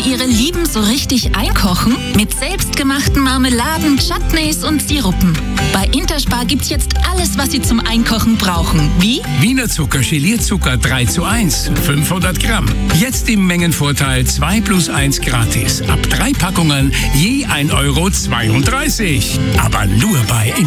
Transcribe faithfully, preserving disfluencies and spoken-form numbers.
ihre Lieben so richtig einkochen? Mit selbstgemachten Marmeladen, Chutneys und Sirupen. Bei Interspar gibt's jetzt alles, was Sie zum Einkochen brauchen. Wie? Wiener Zucker, Gelierzucker drei zu eins, fünfhundert Gramm. Jetzt im Mengenvorteil zwei plus eins gratis. Ab drei Packungen je ein Euro zweiunddreißig. Aber nur bei